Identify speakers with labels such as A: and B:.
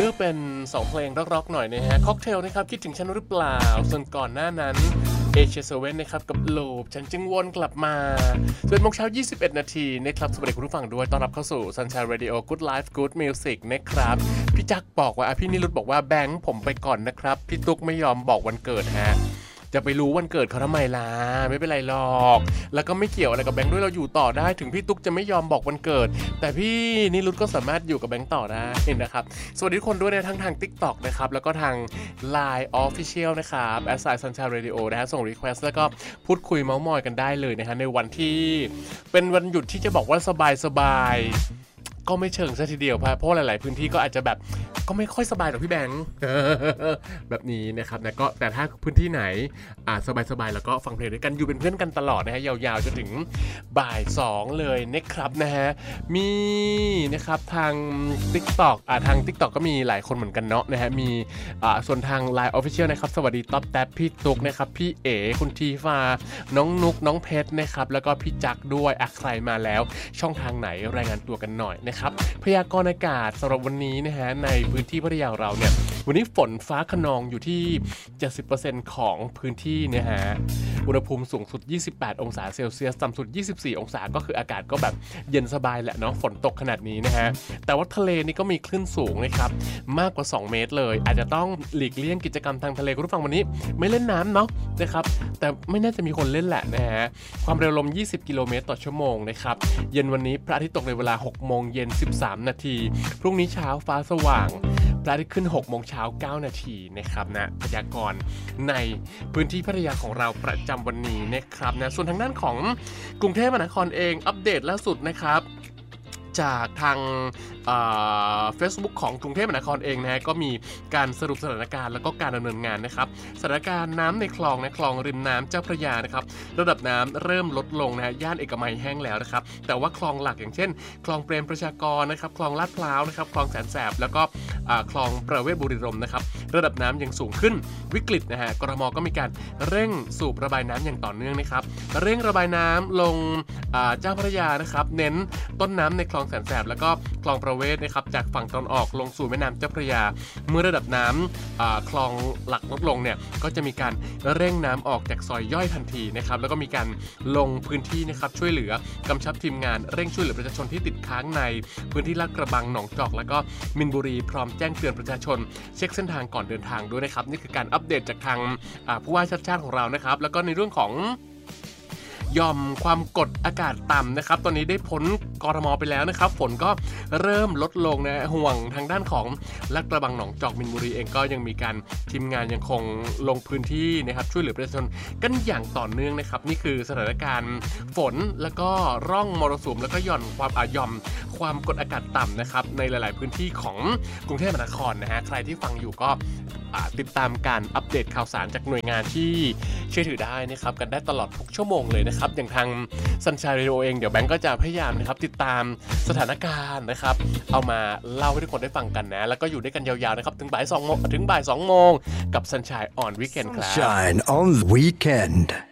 A: อกเป็น2เพลงร็อกๆหน่อยนะฮะค็อกเทลนะครับคิดถึงฉันหรือเปล่าส่วนก่อนหน้านั้นเอเชีย7นะครับกับโลบฉันจึงวนกลับมา11 โมงเช้า 21 นาทีนะครับสวัสดีคุณผู้ฟังด้วยต้อนรับเข้าสู่ Sunshine Radio Good Life Good Music นะครับพี่จักบอกว่าพี่นิรุตบอกว่าแบงค์ผมไปก่อนนะครับพี่ตุ๊กไม่ยอมบอกวันเกิดฮะจะไปรู้วันเกิดเขาทำไมล่ะไม่เป็นไรหรอกแล้วก็ไม่เกี่ยวอะไรกับแบงค์ด้วยเราอยู่ต่อได้ถึงพี่ตุ๊กจะไม่ยอมบอกวันเกิดแต่พี่นิรุตก็สามารถอยู่กับแบงค์ต่อได้นะครับสวัสดีทุกคนด้วยทั้งทาง TikTok นะครับแล้วก็ทาง Line Official นะครับ @Sunshine Radio นะฮะส่ง request แล้วก็พูดคุยเม้ามอยกันได้เลยนะฮะในวันที่เป็นวันหยุดที่จะบอกว่าสบายก็ไม่เชิงซะทีเดียวเพราะหลายๆพื้นที่ก็อาจจะแบบก็ไม่ค่อยสบายหรอกพี่แบงค์แบบนี้นะครับนะก็แต่ถ้าพื้นที่ไหนสบายๆแล้วก็ฟังเพลงด้วยกันอยู่เป็นเพื่อนกันตลอดนะฮะยาวๆจนถึงบ่าย2เลยนะครับนะฮะมีนะครับทาง TikTok ทาง TikTok ก็มีหลายคนเหมือนกันเนาะนะฮะมีส่วนทาง Line Official นะครับสวัสดีต๊อบแท็บพี่ตุ๊กนะครับพี่เอ๋คุณทีฟ้าน้องนุกน้องเพชรนะครับแล้วก็พี่จักด้วยใครมาแล้วช่องทางไหนรายงานตัวกันหน่อยนะครับพยากรณ์อากาศสำหรับวันนี้นะฮะในพื้นที่พัทยาเราเนี่ยวันนี้ฝนฟ้าคะนองอยู่ที่ 70% ของพื้นที่นะฮะอุณหภูมิสูงสุด28 องศาเซลเซียสต่ำสุด24 องศาก็คืออากาศก็แบบเย็นสบายแหละเนาะฝนตกขนาดนี้นะฮะแต่ว่าทะเลนี่ก็มีคลื่นสูงนะครับมากกว่า2 เมตรเลยอาจจะต้องหลีกเลี่ยงกิจกรรมทางทะเลคุณผู้ฟังวันนี้ไม่เล่นน้ำเนาะนะครับแต่ไม่น่าจะมีคนเล่นแหละนะฮะความเร็วลม20 กิโลเมตรต่อชั่วโมงนะครับเย็นวันนี้พระอาทิตย์ตกในเวลา 6 โมงเย็น13 นาทีพรุ่งนี้เช้าฟ้าสว่างพระอาทิตย์ขึ้น 6 โมงเช้า 9 นาทีนะครับนะพยากรณ์ในพื้นที่พัทยาของเราประจำวันนี้นะครับนะส่วนทางด้านของกรุงเทพมหานครเองอัปเดตล่าสุดนะครับจากทางFacebook ของกรุงเทพมหานครเองนะฮะก็มีการสรุปสถานการณ์แล้วก็การดำเนินงานนะครับสถานการณ์น้ำในคลองริมน้ำเจ้าพระยานะครับระดับน้ำเริ่มลดลงนะฮะย่านเอกมัยแห้งแล้วนะครับแต่ว่าคลองหลักอย่างเช่นคลองเปรมประชากรนะครับคลองลาดพร้าวนะครับคลองแสนแสบแล้วก็คลองประเวศบุรีรัมย์นะครับระดับน้ำยังสูงขึ้นวิกฤตนะฮะกทม.ก็มีการเร่งสูบระบายน้ำอย่างต่อเนื่องนะครับเร่งระบายน้ำลงเจ้าพระยานะครับเน้นต้นน้ำในคลองแสนแสบแล้วก็คลองประเวศนะครับจากฝั่งตะวันออกลงสู่แม่น้ำเจ้าพระยาเมื่อระดับน้ำคลองหลักลดลงเนี่ยก็จะมีการเร่งน้ำออกจากซอยย่อยทันทีนะครับแล้วก็มีการลงพื้นที่นะครับช่วยเหลือกำชับทีมงานเร่งช่วยเหลือประชาชนที่ติดค้างในพื้นที่ลาดกระบังหนองจอกแล้วก็มินบุรีพร้อมแจ้งเตือนประชาชนเช็คเส้นทางก่อนเดินทางด้วยนะครับนี่คือการอัปเดตจากทางผู้ว่าชัดชาติของเรานะครับแล้วก็ในเรื่องของยอมความกดอากาศต่ำนะครับตอนนี้ได้พ้นกทม.ไปแล้วนะครับฝนก็เริ่มลดลงนะห่วงทางด้านของลาดกระบังหนองจอกมินบุรีเองก็ยังมีการทีมงานยังคงลงพื้นที่นะครับช่วยเหลือประชาชนกันอย่างต่อเนื่องนะครับนี่คือสถานการณ์ฝนแล้วก็ร่องมรสุมแล้วก็หย่อมความกดอากาศต่ำนะครับในหลายๆพื้นที่ของกรุงเทพมหานครนะฮะใครที่ฟังอยู่ก็ติดตามการอัปเดตข่าวสารจากหน่วยงานที่เชื่อถือได้นะครับกันได้ตลอดทุกชั่วโมงเลยนะครับอย่างทาง Sunshine Radio เองเดี๋ยวแบงก์ก็จะพยายามนะครับติดตามสถานการณ์นะครับเอามาเล่าให้ทุกคนได้ฟังกันนะแล้วก็อยู่ด้วยกันยาวๆนะครับถึงบ่าย2 โมงกับ Sunshine on Weekend ครับ
B: Sunshine on Weekend